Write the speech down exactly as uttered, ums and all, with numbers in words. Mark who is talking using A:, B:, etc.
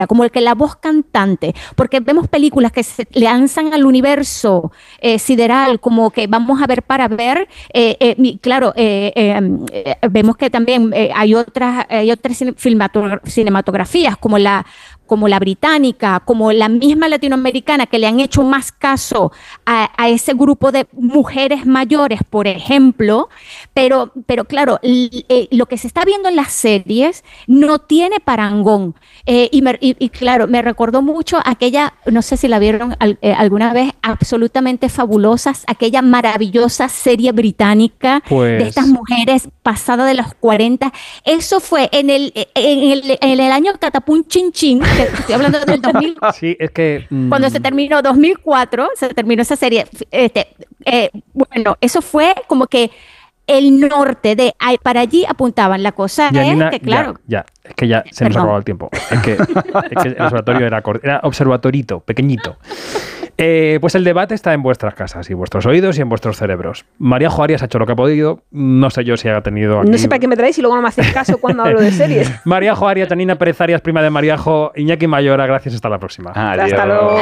A: como el que la voz cantante, porque vemos películas que se lanzan al universo eh, sideral, como que vamos a ver para ver, eh, eh, y claro, eh, eh, eh, vemos que también eh, hay otras, hay otras cinematografías, como la como la británica, como la misma latinoamericana, que le han hecho más caso a, a ese grupo de mujeres mayores, por ejemplo, pero, pero claro, l, eh, lo que se está viendo en las series no tiene parangón. Eh, y, me, y, y claro, me recordó mucho aquella, no sé si la vieron al, eh, alguna vez, Absolutamente Fabulosas, aquella maravillosa serie británica
B: pues...
A: de estas mujeres pasadas de los cuarenta. Eso fue en el, en el, en el año Catapum Chin Chin, estoy hablando del dos mil.
B: Sí, es que... Mmm...
A: Cuando se terminó dos mil cuatro, se terminó esa serie. Este, eh, bueno, eso fue como que el norte de... Para allí apuntaban. La cosa
B: ya,
A: es
B: Nina,
A: que, claro...
B: Ya, ya, es que ya se
A: Perdón.
B: nos ha acabado el tiempo. Es que, es que el observatorio era, era observatorito, pequeñito. Eh, pues el debate está en vuestras casas y vuestros oídos y en vuestros cerebros. Maríajo Arias ha hecho lo que ha podido. No sé yo si ha tenido... Aquí...
C: No sé para qué me traéis y luego no me hacéis caso cuando hablo de series.
B: Maríajo Arias, Janina Pérez Arias, prima de Maríajo, Iñaki Mayora, gracias, hasta la próxima.
D: Adiós.
C: Hasta luego.